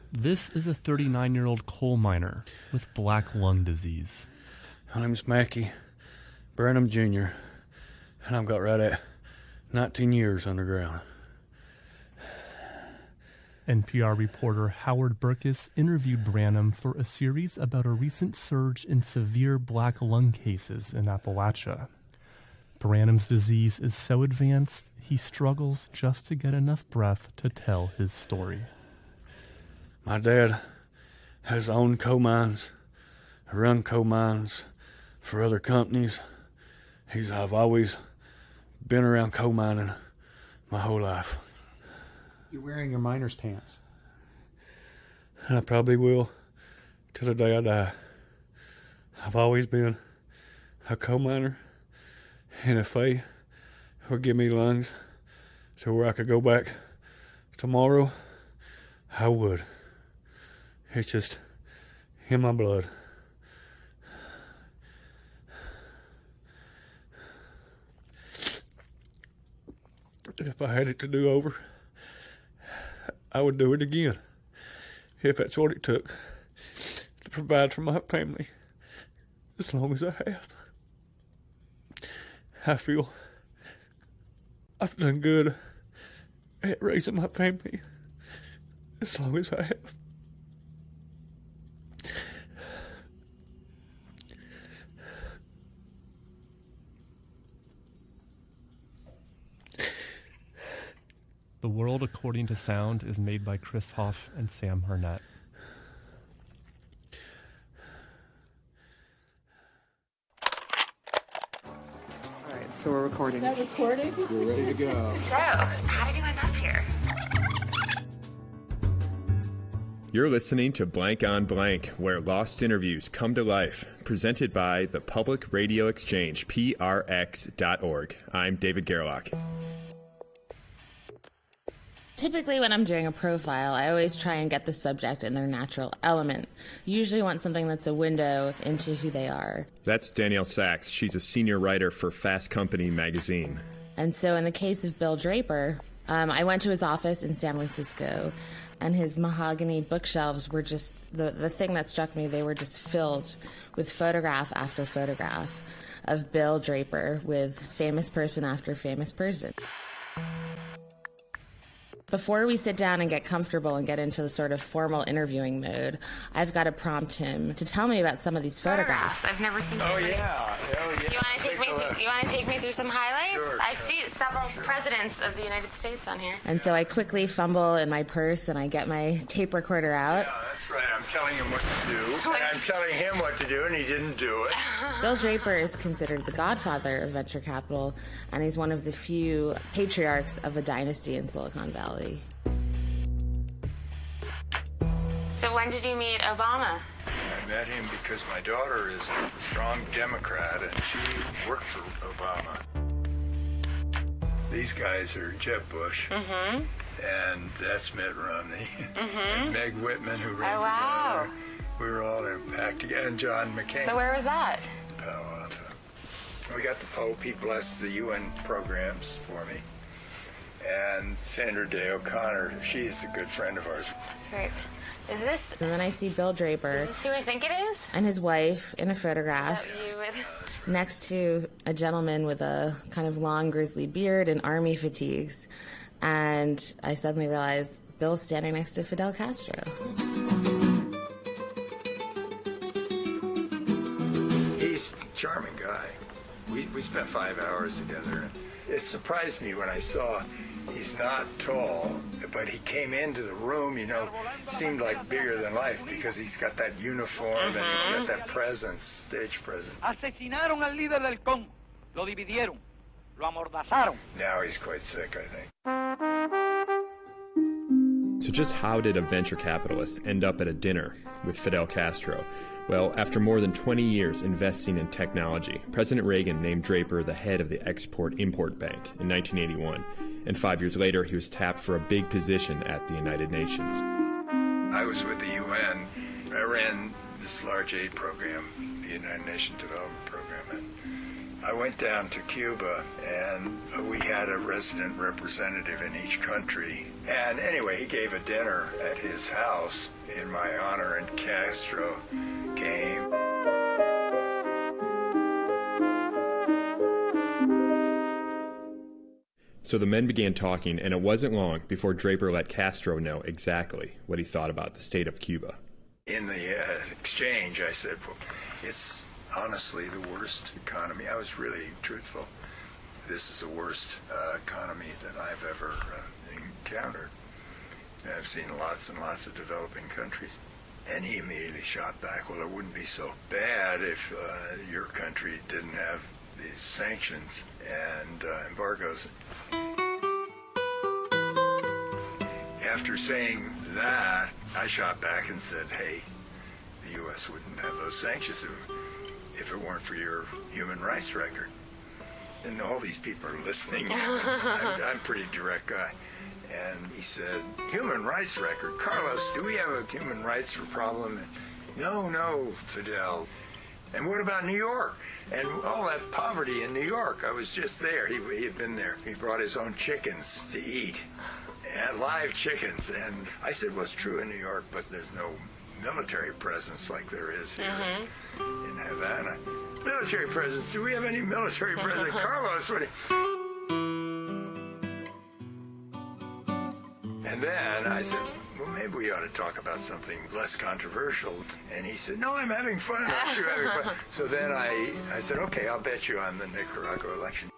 This is a 39-year-old coal miner with black lung disease. My name's Mackie Branham Jr., and I've got right at 19 years underground. NPR reporter Howard Burkus interviewed Branham for a series about a recent surge in severe black lung cases in Appalachia. Branham's disease is so advanced, he struggles just to get enough breath to tell his story. My dad has owned coal mines, run coal mines for other companies. I've always been around coal mining my whole life. You're wearing your miner's pants. And I probably will till the day I die. I've always been a coal miner, and if they would give me lungs to where I could go back tomorrow, I would. It's just in my blood. If I had it to do over, I would do it again, if that's what it took to provide for my family as long as I have. I feel I've done good at raising my family as long as I have. The World According to Sound is made by Chris Hoff and Sam Harnett. All right, so we're recording. Is that recording? We're ready to go. So, how did you end up here? You're listening to Blank on Blank, where lost interviews come to life, presented by the Public Radio Exchange, prx.org. I'm David Gerlach. Typically when I'm doing a profile, I always try and get the subject in their natural element. Usually want something that's a window into who they are. That's Danielle Sachs. She's a senior writer for Fast Company magazine. And so in the case of Bill Draper, I went to his office in San Francisco, and his mahogany bookshelves were just, the thing that struck me, they were just filled with photograph after photograph of Bill Draper with famous person after famous person. Before we sit down and get comfortable and get into the sort of formal interviewing mode, I've got to prompt him to tell me about some of these photographs. I've never seen. Oh yeah. You want to take me through some highlights? Sure, I've seen several presidents of the United States on here. And so I quickly fumble in my purse and I get my tape recorder out. Yeah, that's right. I'm telling him what to do, and I'm telling him what to do, and he didn't do it. Bill Draper is considered the godfather of venture capital, and he's one of the few patriarchs of a dynasty in Silicon Valley. So when did you meet Obama? I met him because my daughter is a strong Democrat, and she worked for Obama. These guys are Jeb Bush, and that's Mitt Romney, and Meg Whitman, who ran for governor. We were all in a pack together, and John McCain. So where was that? Palo Alto. We got the Pope. He blessed the UN programs for me. And Sandra Day O'Connor, she is a good friend of ours. That's right. Is this... And then I see Bill Draper. Is this who I think it is? And his wife in a photograph. Next to a gentleman with a kind of long grizzly beard and army fatigues. And I suddenly realized Bill's standing next to Fidel Castro. He's a charming guy. We spent 5 hours together. And it surprised me when I saw he's not tall, but he came into the room, seemed like bigger than life because he's got that uniform and he's got that presence, stage presence. Asesinaron al líder del CON. Lo dividieron. Lo amordazaron. Now he's quite sick, I think. So just how did a venture capitalist end up at a dinner with Fidel Castro? Well, after more than 20 years investing in technology, President Reagan named Draper the head of the Export-Import Bank in 1981, and 5 years later he was tapped for a big position at the United Nations. I was with the UN. I ran this large aid program, the United Nations Development Program, I went down to Cuba, and we had a resident representative in each country. And anyway, he gave a dinner at his house in my honor, and Castro came. So the men began talking, and it wasn't long before Draper let Castro know exactly what he thought about the state of Cuba. In the exchange, I said, well, it's honestly the worst economy. I was really truthful. This is the worst economy that I've ever encountered. I've seen lots and lots of developing countries. And he immediately shot back, well, it wouldn't be so bad if your country didn't have these sanctions and embargoes. After saying that, I shot back and said, hey, the U.S. wouldn't have those sanctions if it weren't for your human rights record. And all these people are listening. I'm a pretty direct guy. And he said, human rights record? Carlos, do we have a human rights problem? No, Fidel. And what about New York? And all that poverty in New York. I was just there. He had been there. He brought his own chickens to eat, and live chickens. And I said, well, it's true in New York, but there's no military presence like there is here in Havana. Military presence? Do we have any military presence? Carlos, what? And then I said, well, maybe we ought to talk about something less controversial. And he said, no, I'm having fun. Aren't you having fun? So then I said, okay, I'll bet you on the Nicaragua election.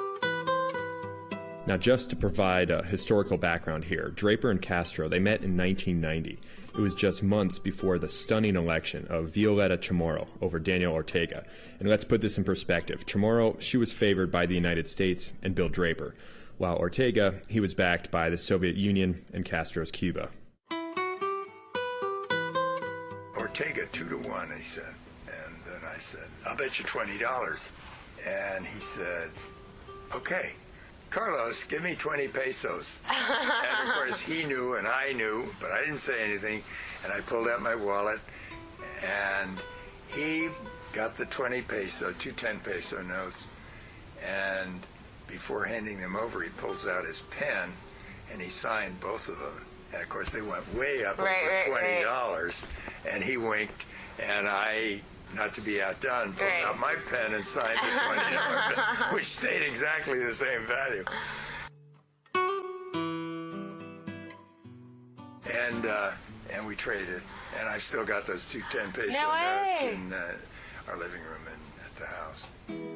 Now, just to provide a historical background here, Draper and Castro, they met in 1990. It was just months before the stunning election of Violeta Chamorro over Daniel Ortega. And let's put this in perspective. Chamorro, she was favored by the United States and Bill Draper, while Ortega, he was backed by the Soviet Union and Castro's Cuba. Ortega 2-1, he said. And then I said, I'll bet you $20. And he said, okay. Carlos, give me 20 pesos. And of course he knew and I knew, but I didn't say anything. And I pulled out my wallet, and he got the 20 peso, 2 10 peso notes. And before handing them over, he pulls out his pen and he signed both of them. And of course they went way up over $20. And he winked, and I, not to be outdone, pulled out my pen and signed the $20, which stayed exactly the same value. And we traded, and I've still got those 2 10 peso notes in our living room at the house.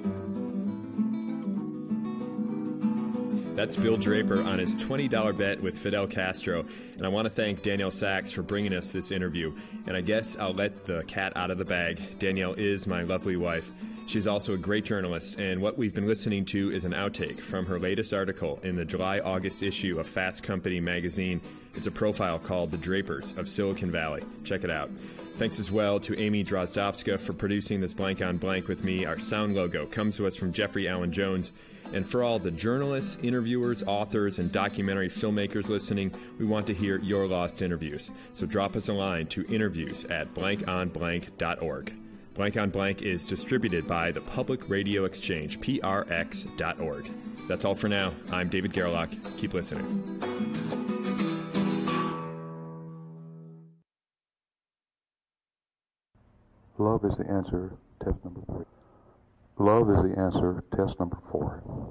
That's Bill Draper on his $20 bet with Fidel Castro. And I want to thank Danielle Sachs for bringing us this interview. And I guess I'll let the cat out of the bag. Danielle is my lovely wife. She's also a great journalist, and what we've been listening to is an outtake from her latest article in the July-August issue of Fast Company magazine. It's a profile called The Drapers of Silicon Valley. Check it out. Thanks as well to Amy Drozdowska for producing this Blank on Blank with me. Our sound logo comes to us from Jeffrey Allen Jones. And for all the journalists, interviewers, authors, and documentary filmmakers listening, we want to hear your lost interviews. So drop us a line to interviews@blankonblank.org. Blank on Blank is distributed by the Public Radio Exchange, prx.org. That's all for now. I'm David Gerlach. Keep listening. Love is the answer, test number 3. Love is the answer, test number 4.